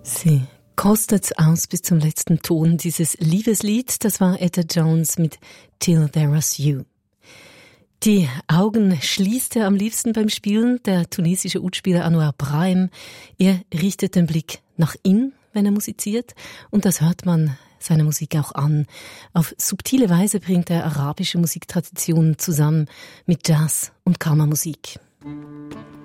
Sie kostet's aus bis zum letzten Ton. Dieses Liebeslied, das war Etta Jones mit Till There Was You. Die Augen schließt er am liebsten beim Spielen, der tunesische Udspieler Anouar Brahim. Er richtet den Blick nach innen, wenn er musiziert, und das hört man seiner Musik auch an. Auf subtile Weise bringt er arabische Musiktraditionen zusammen mit Jazz und Kammermusik.